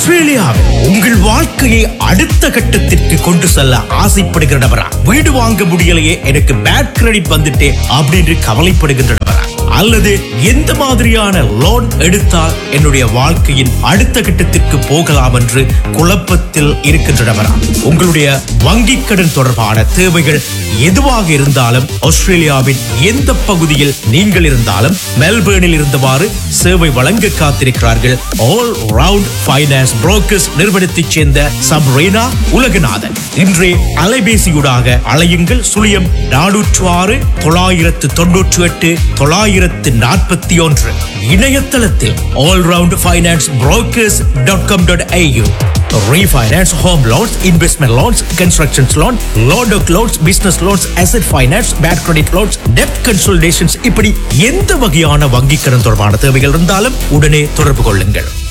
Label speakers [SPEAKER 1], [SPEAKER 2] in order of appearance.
[SPEAKER 1] ஆஸ்திரேலியாவில் உங்கள் வாழ்க்கையை அடுத்த கட்டத்திற்கு கொண்டு செல்ல ஆசைப்படுகிற நபரா? வீடு வாங்க முடியலையே, எனக்கு பேட் கிரெடிட் வந்துட்டே அப்படின்னு கவலைப்படுகின்ற நபரா? அல்லது எந்த மாதிரியான லோன் எடுத்தால் என்னுடைய வாழ்க்கையின் அடுத்த கட்டத்திற்கு போகலாம் என்று குழப்பத்தில் இருக்கின்ற நபரா? உங்களுடைய வங்கி கடன் தொடர்பான தேவைகள் எதுவாக இருந்தாலும் ஆஸ்திரேலியாவின் எந்த பகுதியில் நீங்கள் இருந்தாலும் மெல்பேர்னில் இருந்தவாறு சேவை வழங்க காத்திருக்கிறார்கள் ஆல் ரவுண்ட் ஃபைனான்ஸ் புரோக்கர்ஸ் நிறுவனத்தைச் சேர்ந்த சப்ரீனா உலகநாதன். இன்றே அலைபேசியூடாக அலையுங்கள். 046998 941. இணையதளத்தில் allroundfinancebrokers.com.au. Refinance, home loans, investment loans, construction loan, loan doc loans, business loans, asset finance, bad credit loans, debt consolidations, இப்படி எந்த வகையான வங்கி கடன் தொடர்பான தேவைகள் இருந்தாலும் உடனே தொடர்பு கொள்ளுங்கள்.